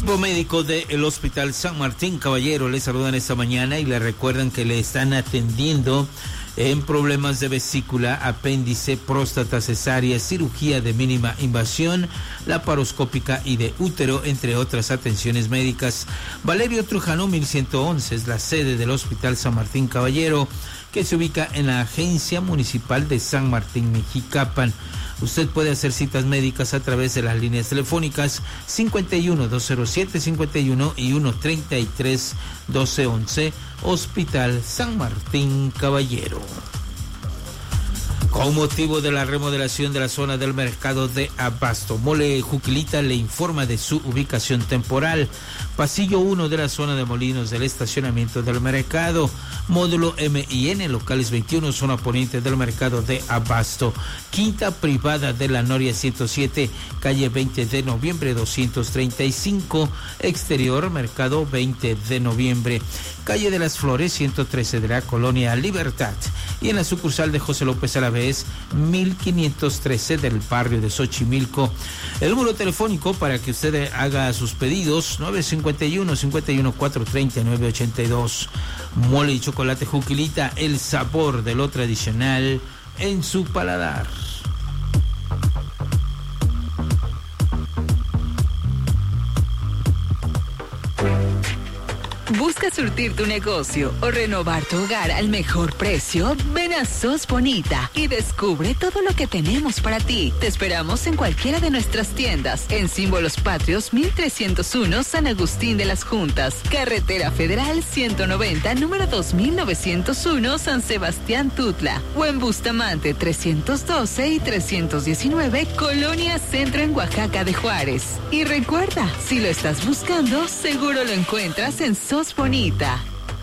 Equipo médico del Hospital San Martín Caballero les saludan esta mañana y le recuerdan que le están atendiendo en problemas de vesícula, apéndice, próstata, cesárea, cirugía de mínima invasión, laparoscópica y de útero, entre otras atenciones médicas. Valerio Trujano 1111 es la sede del Hospital San Martín Caballero, que se ubica en la Agencia Municipal de San Martín Mexicapan. Usted puede hacer citas médicas a través de las líneas telefónicas 51-207-51 y 133-1211, Hospital San Martín Caballero. Con motivo de la remodelación de la zona del mercado de Abasto, Mole Juquilita le informa de su ubicación temporal. Pasillo 1 de la zona de Molinos del estacionamiento del mercado. Módulo M y N, locales 21, zona poniente del mercado de Abasto. Quinta privada de la Noria 107, calle 20 de noviembre 235, exterior, mercado 20 de noviembre. Calle de las Flores 113 de la Colonia Libertad. Y en la sucursal de José López Alavés 1513 del barrio de Xochimilco. El número telefónico para que usted haga sus pedidos 951-430-982. Mole y chocolate Juquilita, el sabor de lo tradicional en su paladar. ¿Buscas surtir tu negocio o renovar tu hogar al mejor precio? Ven a Sos Bonita y descubre todo lo que tenemos para ti. Te esperamos en cualquiera de nuestras tiendas. En Símbolos Patrios 1301 San Agustín de las Juntas, Carretera Federal 190, número 2901 San Sebastián Tutla, o en Bustamante 312 y 319 Colonia Centro en Oaxaca de Juárez. Y recuerda, si lo estás buscando, seguro lo encuentras en Sos Bonita.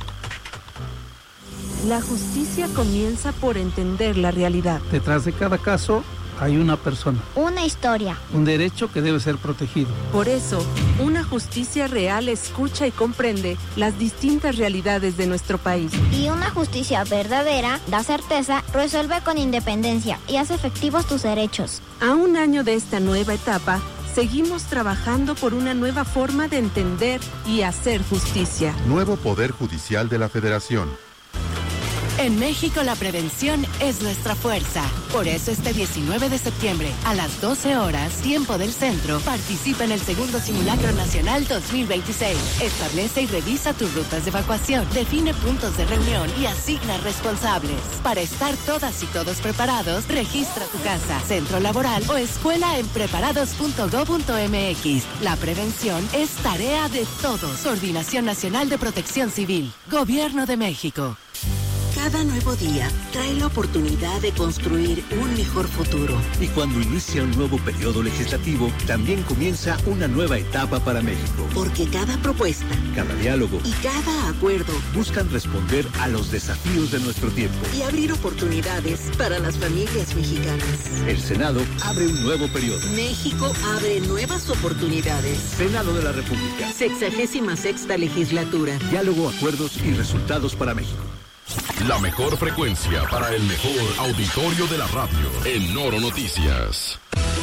La justicia comienza por entender la realidad. Detrás de cada caso hay una persona. Una historia. Un derecho que debe ser protegido. Por eso, una justicia real escucha y comprende las distintas realidades de nuestro país. Y una justicia verdadera da certeza, resuelve con independencia y hace efectivos tus derechos. A un año de esta nueva etapa, seguimos trabajando por una nueva forma de entender y hacer justicia. Nuevo Poder Judicial de la Federación. En México la prevención es nuestra fuerza. Por eso este 19 de septiembre, a las 12 horas, tiempo del centro, participa en el segundo Simulacro Nacional 2026. Establece y revisa tus rutas de evacuación, define puntos de reunión y asigna responsables. Para estar todas y todos preparados, registra tu casa, centro laboral o escuela en preparados.go.mx. La prevención es tarea de todos. Coordinación Nacional de Protección Civil. Gobierno de México. Cada nuevo día trae la oportunidad de construir un mejor futuro. Y cuando inicia un nuevo periodo legislativo, también comienza una nueva etapa para México. Porque cada propuesta, cada diálogo y cada acuerdo buscan responder a los desafíos de nuestro tiempo y abrir oportunidades para las familias mexicanas. El Senado abre un nuevo periodo. México abre nuevas oportunidades. Senado de la República. 66ª legislatura. Diálogo, acuerdos y resultados para México. La mejor frecuencia para el mejor auditorio de la radio en Noro Noticias.